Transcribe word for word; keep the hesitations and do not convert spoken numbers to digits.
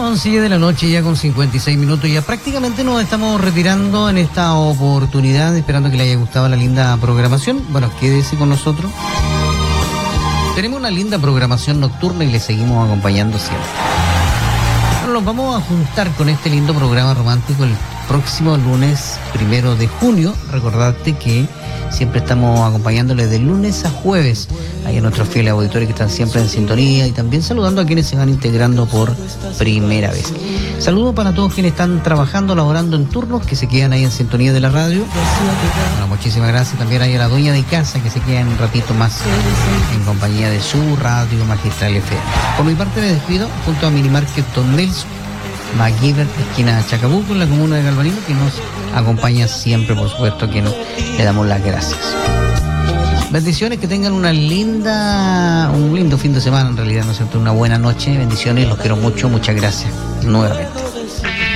once de la noche, ya con cincuenta y seis minutos, ya prácticamente nos estamos retirando en esta oportunidad, esperando que le haya gustado la linda programación. Bueno, quédese con nosotros. Tenemos una linda programación nocturna y le seguimos acompañando siempre. Bueno, nos vamos a juntar con este lindo programa romántico el próximo lunes primero de junio. Recordarte que siempre estamos acompañándoles de lunes a jueves ahí a nuestros fieles auditores que están siempre en sintonía, y también saludando a quienes se van integrando por primera vez. Saludos para todos quienes están trabajando, laborando en turnos, que se quedan ahí en sintonía de la radio. Bueno, muchísimas gracias también ahí a la dueña de casa, que se queda un ratito más en compañía de su radio Magistral F M. Por mi parte me despido junto a Minimarket Don Nelson, MacGyver, esquina Chacabuco, en la comuna de Galvarino, que nos acompaña siempre, por supuesto, que nos, le damos las gracias. Bendiciones, que tengan una linda, un lindo fin de semana, en realidad, ¿no es cierto? Una buena noche, bendiciones, los quiero mucho, muchas gracias nuevamente.